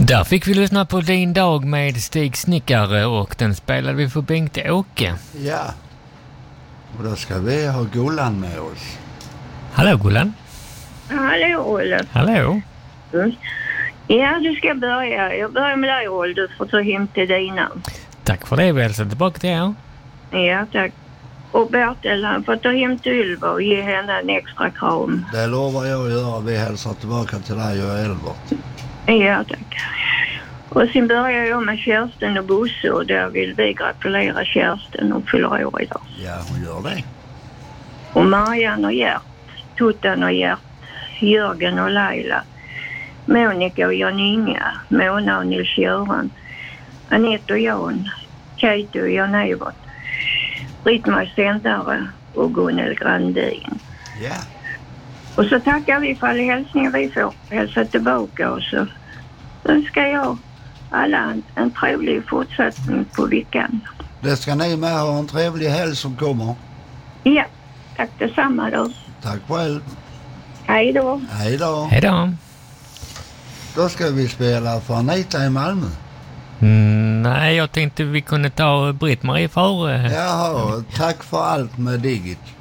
Där fick vi lyssna på Din dag med Stig Snickare och den spelade vi för Bengt-Åke. Ja, och då ska vi ha Gullan med oss. Hallå Gullan. Hallå Olle. Hallå. Mm. Ja, du ska börja. Jag börjar med dig Olle, du får ta hem till dina. Tack för det, vi hälsar tillbaka till er. Ja, tack. Och Bertil, han får ta hem till Ylva och ge henne en extra kram. Det lovar jag att göra. Vi hälsar tillbaka till dig och Elbert. Ja, tack. Och sen börjar jag med Kerstin och Bosse och där vill vi gratulera Kerstin och fyller år idag. Ja, hon gör det. Och Marianne och Gert, Tuttan och Gert, Jörgen och Laila, Monica och Jan-Inga, Mona och Nils-Göran, Anette och Jan, Kate och Jan-Evert, Britt-Marie Sändare och Gunnel Grandin. Ja. Och så tackar vi för alla hälsningar vi får hälsa tillbaka och så önskar jag alla en trevlig fortsättning på veckan. Det ska ni med ha en trevlig helg som kommer. Ja, tack detsamma då. Tack själv. Hej då. Hej då. Hej då. Då ska vi spela för Anita i Malmö. Nej, jag tänkte vi kunde ta Britt-Marie före. Jaha, tack för allt med Digit.